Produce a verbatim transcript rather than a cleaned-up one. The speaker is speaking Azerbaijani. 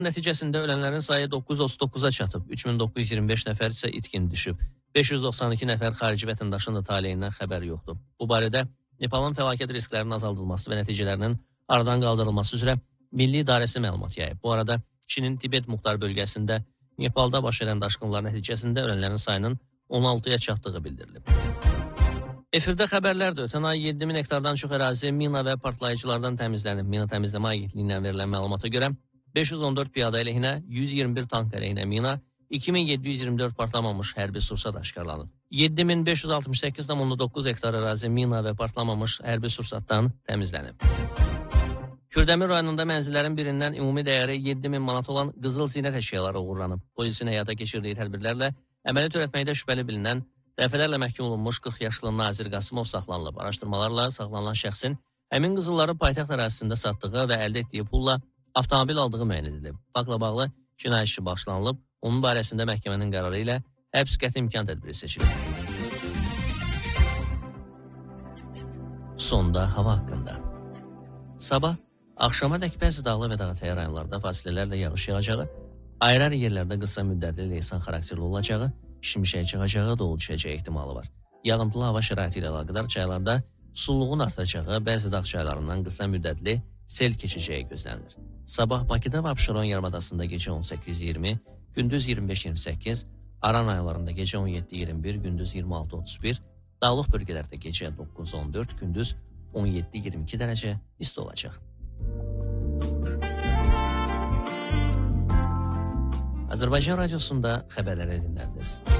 Nəticəsində ölənlərin sayı doqquz yüz otuz doqquza çatıb, üç min doqquz yüz iyirmi beş nəfər isə itkin düşüb. beş yüz doxsan iki nəfər xarici vətəndaşın da taleyindən xəbər yoxdur. Bu barədə Nepalın fəlakət risklərinin azaldılması və nəticələrinin aradan qaldırılması üzrə Milli İdarəsi məlumat yayıb. Bu arada Çinin Tibet Muxtar bölgəsində Nepalda baş verən daşqınlar nəticəsində ölənlərin sayının on altıya çatdığı bildirilib. Efirdə xəbərlərdir. Ötən ay yeddi min hektardan çox ərazi mina və partlayıcılardan təmizlənib. Mina təmizləmə agentliyindən verilən məlumata görə beş yüz on dörd piyada əleyhinə, yüz iyirmi bir tank əleyhinə mina, iki min yeddi yüz iyirmi dörd partlamamış hərbi sursat aşkarlanıb. yeddi min beş yüz altmış səkkiz tam doqquz hektar ərazi mina və partlamamış hərbi sursatdan təmizlənib. Kürdəmir rayonunda mənzillərin birindən ümumi dəyəri yeddi min manat olan qızıl zinət əşyaları uğurlanıb. Polisin həyata keçirdiyi tədbirlərlə əməli törətməkdə şübhəli bilinən, dəfələrlə məhkum olunmuş qırx yaşlı Nazir Qasımov saxlanılıb. Araşdırmalarla saxlanılan şəxsin həmin qızılları paytaxt ərazisində satdığı və əldə etdiyi pulla avtomobil aldığı müəyyən edilib. Faktla bağlı cinayət işi başlanılıb, onun barəsində məhkəmənin qərarı ilə həbs qəti imkan tədbiri seçilib. Sonda hava haqqında. Sabah axşamadək bəzi dağlı və dağətəyi rayonlarda fasilələrlə yağış yağacağı, ayrı-ayrı yerlərdə qısa müddətli leysan xarakterli olacağı, şimşək çıxacağı, dolu düşəcəyi ehtimalı var. Yağıntılı hava şəraiti ilə əlaqədar çaylarda sululuğun artacağı, bəzi dağ çaylarından qısa müddətli sel keçəcəyi gözlənilir. Sabah Bakıda və Abşeron yarımadasında gecə on səkkiz iyirmi, gündüz iyirmi beş iyirmi səkkiz, Aran rayonlarında gecə on yeddi iyirmi bir, gündüz iyirmi altı otuz bir, dağlıq bölgələrdə gecə doqquz on dörd, gündüz on yeddi iyirmi iki dərəcə isti olacaq. Azərbaycan radiosunda xəbərləri dinlərdiniz.